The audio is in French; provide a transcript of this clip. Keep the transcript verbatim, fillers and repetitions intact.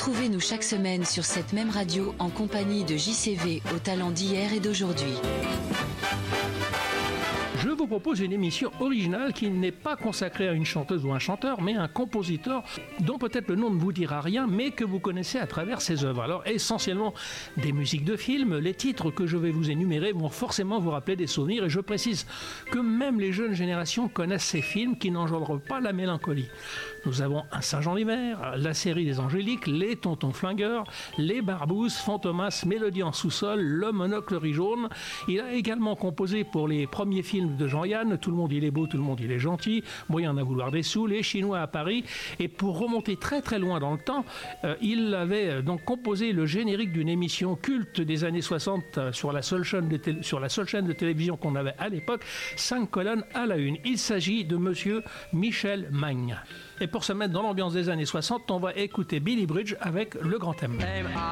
Retrouvez-nous chaque semaine sur cette même radio en compagnie de J C V aux talents d'hier et d'aujourd'hui. Je vous propose une émission originale qui n'est pas consacrée à une chanteuse ou un chanteur, mais à un compositeur dont peut-être le nom ne vous dira rien, mais que vous connaissez à travers ses œuvres. Alors, essentiellement des musiques de films, les titres que je vais vous énumérer vont forcément vous rappeler des souvenirs, et je précise que même les jeunes générations connaissent ces films qui n'engendrent pas la mélancolie. Nous avons Un Saint-Jean l'hiver, la série des Angéliques, Les Tontons Flingueurs, Les Barbouzes, Fantomas, Mélodie en sous-sol, Le Monocle riz jaune. Il a également composé pour les premiers films de Jean-Yann, Tout le monde il est beau, tout le monde il est gentil, Moyen à vouloir des sous, Les Chinois à Paris. Et pour remonter très très loin dans le temps, euh, il avait euh, donc composé le générique d'une émission culte des années soixante euh, sur, la seule chaîne de tél- sur la seule chaîne de télévision qu'on avait à l'époque, cinq colonnes à la une. Il s'agit de monsieur Michel Magne. Et pour se mettre dans l'ambiance des années soixante, on va écouter Billy Bridge avec Le Grand Thème.